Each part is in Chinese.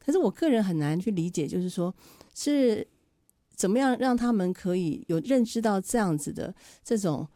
可是我个人很难去理解，就是说是怎么样让他们可以有认知到这样子的这种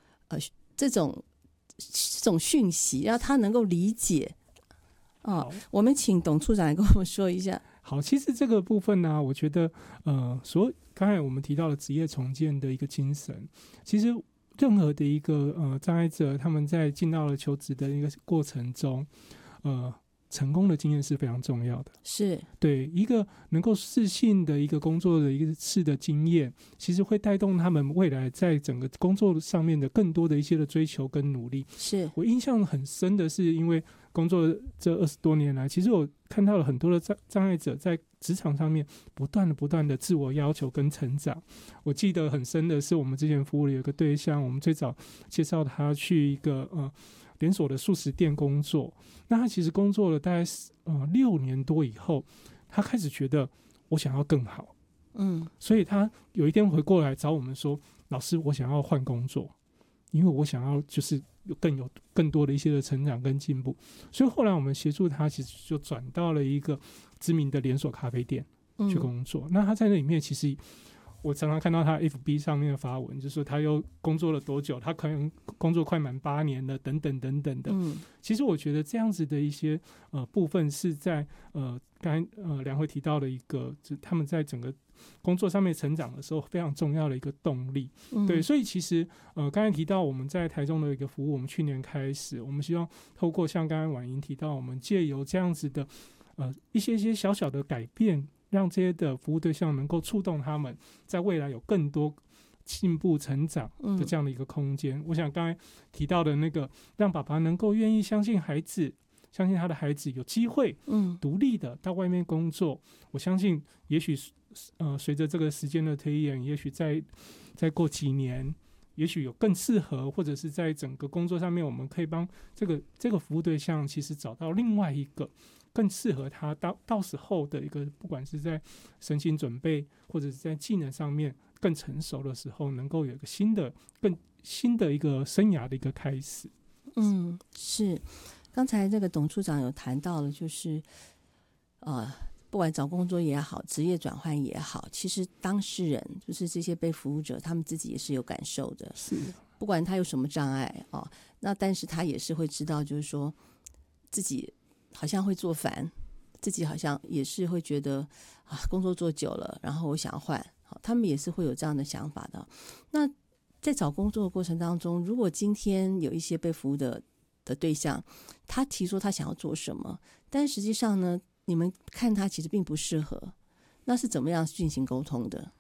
讯息，让他能够理解。我们请董处长来跟我们说一下。 好，其实这个部分呢，我觉得刚才我们提到了职业重建的一个精神，其实任何的一个障碍者，他们在进到了求职的一个过程中，成功的经验是非常重要的。 是对一个能够适性的一个工作的一次的经验，其实会带动他们未来在整个工作上面的更多的一些的追求跟努力。 是我印象很深的是，因为工作这20多年来，其实我看到了很多的障碍者在职场上面不断的自我要求跟成长。我记得很深的是，我们之前服务的有一个对象，我们最早介绍他去一个连锁的素食店工作。那他其实工作了大概6年多以后，他开始觉得我想要更好，所以他有一天回过来找我们说：“老师，我想要换工作，因为我想要就是有更多的一些的成长跟进步。”所以后来我们协助他，其实就转到了一个知名的连锁咖啡店去工作。那他在那里面，其实我常常看到他 FB 上面的发文，就是说他又工作了多久，他可能工作快满8年了，等等等等的。其实我觉得这样子的一些部分是在刚才梁慧提到的一个，就他们在整个工作上面成长的时候非常重要的一个动力。对，所以其实刚才提到我们在台中的一个服务，我们去年开始，我们希望透过像刚才婉莹提到，我们借由这样子的一些小小的改变，让这些的服务对象能够触动他们在未来有更多进步成长的这样的一个空间。我想刚才提到的那个让爸爸能够愿意相信孩子，相信他的孩子有机会独立的到外面工作，我相信也许随着这个时间的推演，也许再过几年，也许有更适合，或者是在整个工作上面，我们可以帮这个服务对象其实找到另外一个更适合他到时候的一个，不管是在身心准备或者是在技能上面更成熟的时候，能够有一个更新的一个生涯的一个开始。 是。刚才这个董处长有谈到了，就是不管找工作也好，职业转换也好，其实当事人就是这些被服务者，他们自己也是有感受的。 是， 不管他有什么障碍那但是他也是会知道，就是说自己好像会做烦，自己好像也是会觉得工作做久了，然后我想要换，他们也是会有这样的想法的。那在找工作的过程当中，如果今天有一些被服务的对象，他提出他想要做什么，但实际上呢，你们看他其实并不适合，那是怎么样进行沟通的？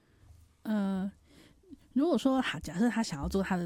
如果说假设他想要做他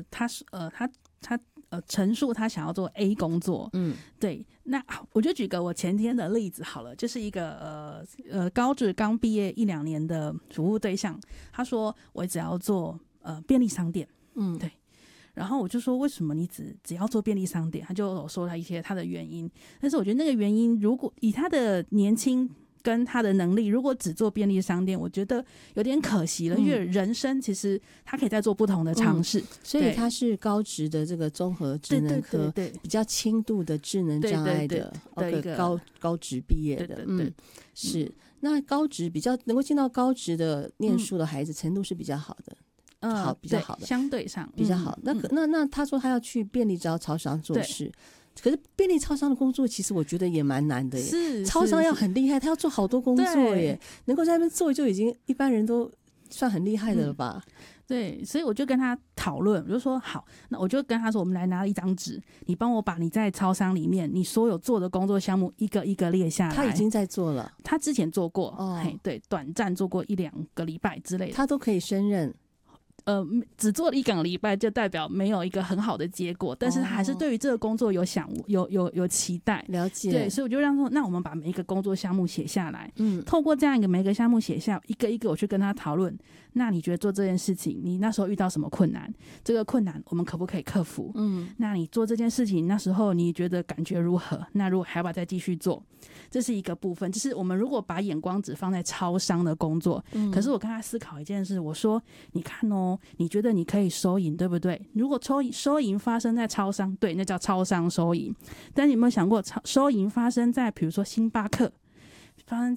陈述他想要做 A 工作，对，那我就举个我前天的例子好了，就是一个高职刚毕业1-2年的服务对象，他说我只要做便利商店，对。然后我就说，为什么你只要做便利商店？他就有说他一些他的原因，但是我觉得那个原因，如果以他的年轻跟他的能力，如果只做便利商店，我觉得有点可惜了，因为人生其实他可以再做不同的尝试。 所以他是高职的这个综合智能科，比较轻度的智能障碍的一个高职毕业的，是。那高职比较能够进到高职的念书的孩子，程度是比较好的。比较好的， 相对上比较好。那他说他要去便利超商做事，可是便利超商的工作其实我觉得也蛮难的耶。 是超商要很厉害，他要做好多工作耶，能够在那边做就已经一般人都算很厉害的了吧。 对，所以我就跟他讨论，我就说好，那我就跟他说，我们来拿一张纸，你帮我把你在超商里面你所有做的工作项目一个一个列下来。 他已经在做了， 他之前做过，对，短暂做过1-2个礼拜之类的， 他都可以胜任。 只做了1个礼拜，就代表没有一个很好的结果，但是还是对于这个工作有期待， 了解。 对，所以我就让说，那我们把每一个工作项目写下来，透过这样一个每个项目写下一个一个，我去跟他讨论。那你觉得做这件事情，你那时候遇到什么困难？这个困难我们可不可以克服？那你做这件事情那时候你觉得感觉如何？那如果还要不要再继续做？这是一个部分，就是我们如果把眼光只放在超商的工作，可是我跟他思考一件事，我说你看你觉得你可以收银对不对？如果收银发生在超商，对，那叫超商收银。但你有没有想过收银发生在比如说星巴克，发生